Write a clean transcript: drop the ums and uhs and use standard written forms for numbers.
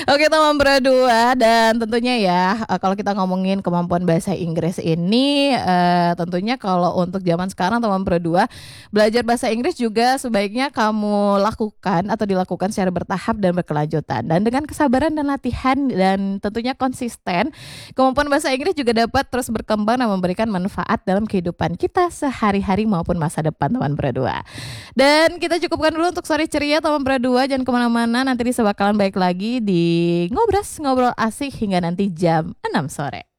Oke teman berdua dan tentunya ya kalau kita ngomongin kemampuan bahasa Inggris ini tentunya kalau untuk zaman sekarang teman berdua belajar bahasa Inggris juga sebaiknya kamu lakukan atau dilakukan secara bertahap dan berkelanjutan dan dengan kesabaran dan latihan dan tentunya konsisten kemampuan bahasa Inggris juga dapat terus berkembang dan memberikan manfaat dalam kehidupan kita sehari-hari maupun masa depan teman berdua. Dan kita cukupkan dulu untuk sore ceria teman berdua, jangan kemana-mana, nanti bisa bakalan baik lagi di Ngobras, ngobrol asik hingga nanti jam 6 sore.